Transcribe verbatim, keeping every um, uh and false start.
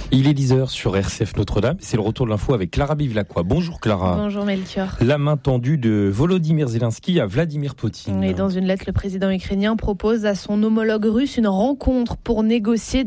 Il est dix heures sur R C F Notre-Dame. C'est le retour de l'info avec Clara Bivlacqua. Bonjour Clara. Bonjour Melchior. La main tendue de Volodymyr Zelensky à Vladimir Poutine. Et dans une lettre, le président ukrainien propose à son homologue russe une rencontre pour négocier